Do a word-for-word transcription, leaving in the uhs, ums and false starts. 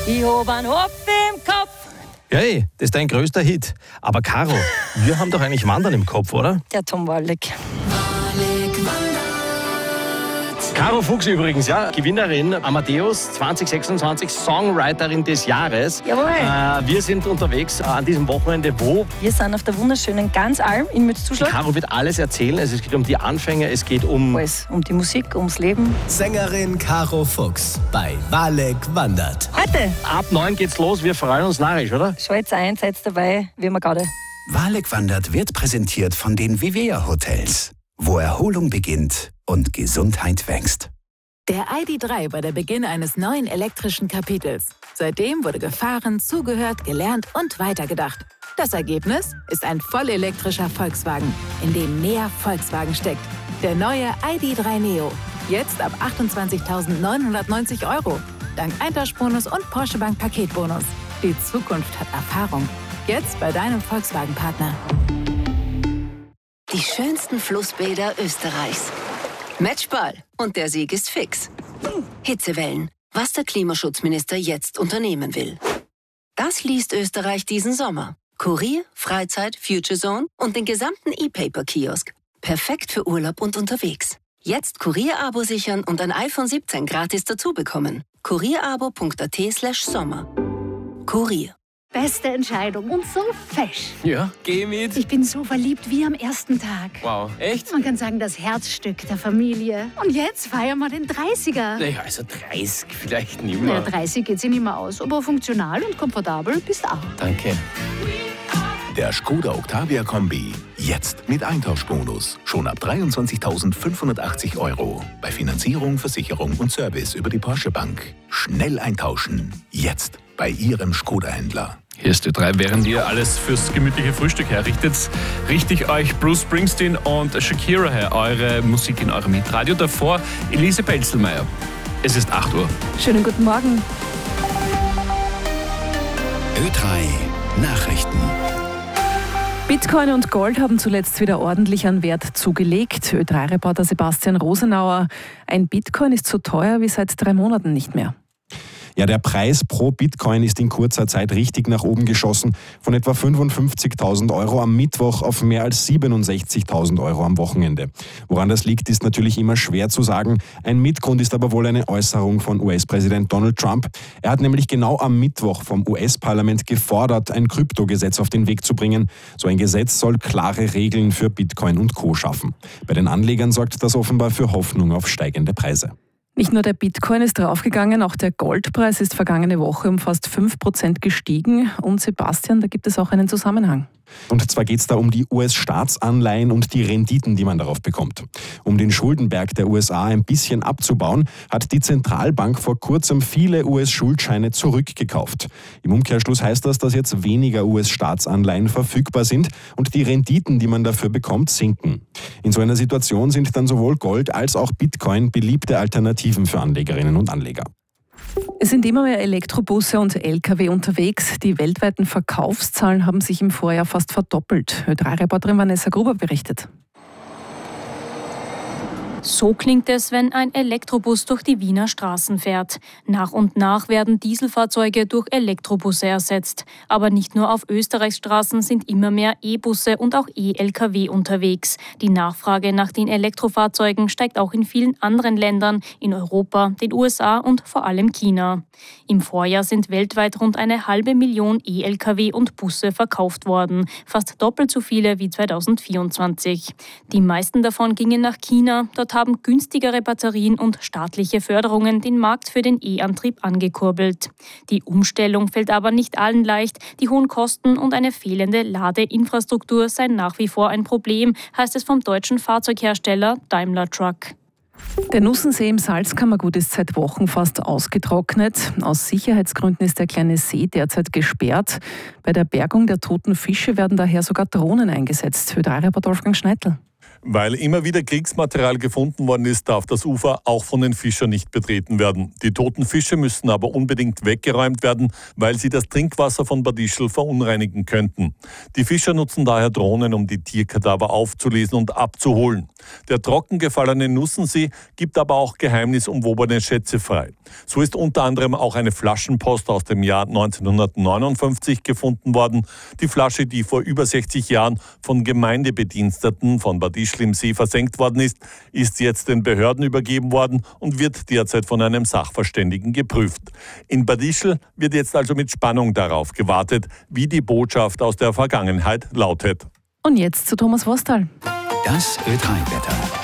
Ich hab einen Hopf im Kopf. Hey, das ist dein größter Hit. Aber Caro, wir haben doch eigentlich Wandern im Kopf, oder? Der Tom Waldeck. Caro Fuchs übrigens, ja, Gewinnerin Amadeus zwanzig sechsundzwanzig, Songwriterin des Jahres. Jawohl. Äh, wir sind unterwegs äh, an diesem Wochenende. Wo? Wir sind auf der wunderschönen Ganzalm in Mützzuschlag. Caro wird alles erzählen. Also es geht um die Anfänge, es geht um... Alles, um die Musik, ums Leben. Sängerin Caro Fuchs bei Walek wandert. Heute. Ab neun geht's los, wir freuen uns narrisch, oder? Schalt's ein, seid dabei, wie wir gerade. Walek wandert wird präsentiert von den Vivea Hotels, wo Erholung beginnt und Gesundheit wächst. Der I D drei war der Beginn eines neuen elektrischen Kapitels. Seitdem wurde gefahren, zugehört, gelernt und weitergedacht. Das Ergebnis ist ein vollelektrischer Volkswagen, in dem mehr Volkswagen steckt. Der neue I D drei Neo. Jetzt ab achtundzwanzigtausendneunhundertneunzig Euro. Dank Eintauschbonus und Porsche Bank Paketbonus. Die Zukunft hat Erfahrung. Jetzt bei deinem Volkswagen-Partner. Die schönsten Flussbäder Österreichs. Matchball. Und der Sieg ist fix. Hitzewellen. Was der Klimaschutzminister jetzt unternehmen will. Das liest Österreich diesen Sommer. Kurier, Freizeit, Future Zone und den gesamten E-Paper-Kiosk. Perfekt für Urlaub und unterwegs. Jetzt Kurier-Abo sichern und ein iPhone siebzehn gratis dazu bekommen. kurierabo.at slash Sommer. Kurier. Beste Entscheidung und so fesch. Ja, geh mit. Ich bin so verliebt wie am ersten Tag. Wow, echt? Man kann sagen, das Herzstück der Familie. Und jetzt feiern wir den dreißiger. Naja, also dreißig vielleicht nicht Ja, mehr. dreißig geht sich nicht mehr aus, aber funktional und komfortabel bist auch. Danke. Der Skoda Octavia Kombi. Jetzt mit Eintauschbonus. Schon ab dreiundzwanzigtausendfünfhundertachtzig Euro. Bei Finanzierung, Versicherung und Service über die Porsche Bank. Schnell eintauschen. Jetzt bei Ihrem Skoda-Händler. Hier ist die drei, während ihr alles fürs gemütliche Frühstück herrichtet, richte ich euch Bruce Springsteen und Shakira her, eure Musik in eurem Hitradio. Davor Elise Pelzelmeier. Es ist acht Uhr. Schönen guten Morgen. Ö drei Nachrichten. Bitcoin und Gold haben zuletzt wieder ordentlich an Wert zugelegt. Ö drei Reporter Sebastian Rosenauer. Ein Bitcoin ist so teuer wie seit drei Monaten nicht mehr. Ja, der Preis pro Bitcoin ist in kurzer Zeit richtig nach oben geschossen. Von etwa fünfundfünfzigtausend Euro am Mittwoch auf mehr als siebenundsechzigtausend Euro am Wochenende. Woran das liegt, ist natürlich immer schwer zu sagen. Ein Mitgrund ist aber wohl eine Äußerung von U S-Präsident Donald Trump. Er hat nämlich genau am Mittwoch vom U S-Parlament gefordert, ein Kryptogesetz auf den Weg zu bringen. So ein Gesetz soll klare Regeln für Bitcoin und Co. schaffen. Bei den Anlegern sorgt das offenbar für Hoffnung auf steigende Preise. Nicht nur der Bitcoin ist draufgegangen, auch der Goldpreis ist vergangene Woche um fast fünf Prozent gestiegen. Und Sebastian, da gibt es auch einen Zusammenhang. Und zwar geht es da um die U S-Staatsanleihen und die Renditen, die man darauf bekommt. Um den Schuldenberg der U S A ein bisschen abzubauen, hat die Zentralbank vor kurzem viele U S-Schuldscheine zurückgekauft. Im Umkehrschluss heißt das, dass jetzt weniger U S-Staatsanleihen verfügbar sind und die Renditen, die man dafür bekommt, sinken. In so einer Situation sind dann sowohl Gold als auch Bitcoin beliebte Alternativen für Anlegerinnen und Anleger. Es sind immer mehr Elektrobusse und L K W unterwegs. Die weltweiten Verkaufszahlen haben sich im Vorjahr fast verdoppelt. Ö drei Reporterin Vanessa Gruber berichtet. So klingt es, wenn ein Elektrobus durch die Wiener Straßen fährt. Nach und nach werden Dieselfahrzeuge durch Elektrobusse ersetzt. Aber nicht nur auf Österreichs Straßen sind immer mehr E-Busse und auch E-L K W unterwegs. Die Nachfrage nach den Elektrofahrzeugen steigt auch in vielen anderen Ländern, in Europa, den U S A und vor allem China. Im Vorjahr sind weltweit rund eine halbe Million E-L K W und Busse verkauft worden. Fast doppelt so viele wie zweitausendvierundzwanzig. Die meisten davon gingen nach China. Dort haben günstigere Batterien und staatliche Förderungen den Markt für den E-Antrieb angekurbelt. Die Umstellung fällt aber nicht allen leicht. Die hohen Kosten und eine fehlende Ladeinfrastruktur seien nach wie vor ein Problem, heißt es vom deutschen Fahrzeughersteller Daimler Truck. Der Nussensee im Salzkammergut ist seit Wochen fast ausgetrocknet. Aus Sicherheitsgründen ist der kleine See derzeit gesperrt. Bei der Bergung der toten Fische werden daher sogar Drohnen eingesetzt. Ö drei Reporter Wolfgang Schneidl. Weil immer wieder Kriegsmaterial gefunden worden ist, darf das Ufer auch von den Fischern nicht betreten werden. Die toten Fische müssen aber unbedingt weggeräumt werden, weil sie das Trinkwasser von Bad Ischl verunreinigen könnten. Die Fischer nutzen daher Drohnen, um die Tierkadaver aufzulesen und abzuholen. Der trockengefallene Nussensee gibt aber auch geheimnisumwobene Schätze frei. So ist unter anderem auch eine Flaschenpost aus dem Jahr neunzehnhundertneunundfünfzig gefunden worden. Die Flasche, die vor über sechzig Jahren von Gemeindebediensteten von Bad Ischl im See versenkt worden ist, ist jetzt den Behörden übergeben worden und wird derzeit von einem Sachverständigen geprüft. In Bad Ischl wird jetzt also mit Spannung darauf gewartet, wie die Botschaft aus der Vergangenheit lautet. Und jetzt zu Thomas Wostal. Das Ö drei Wetter.